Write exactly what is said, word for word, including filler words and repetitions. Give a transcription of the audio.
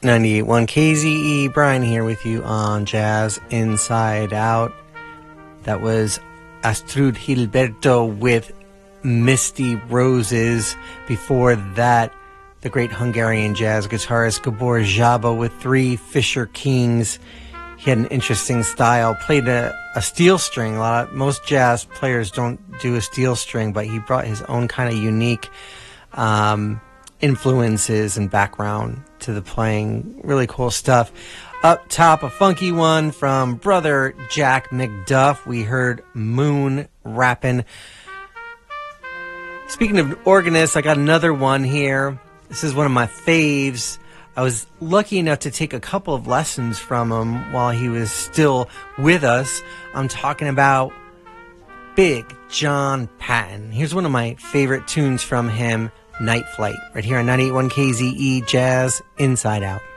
ninety-eight point one K Z E, Brian here with you on Jazz Inside Out. That was Astrud Gilberto with Misty Roses. Before that, the great Hungarian jazz guitarist Gabor Szaba with Three Fisher Kings. He had an interesting style, played a, a steel string. A lot of, most jazz players don't do a steel string, but he brought his own kind of unique um, influences and background to the playing. Really cool stuff. Up top, a funky one from brother Jack McDuff. We heard Moon rapping. Speaking of organists, I got another one here. This is one of my faves. I was lucky enough to take a couple of lessons from him while he was still with us. I'm talking about Big John Patton. Here's one of my favorite tunes from him, Night Flight, right here on ninety-eight point one K Z E Jazz Inside Out.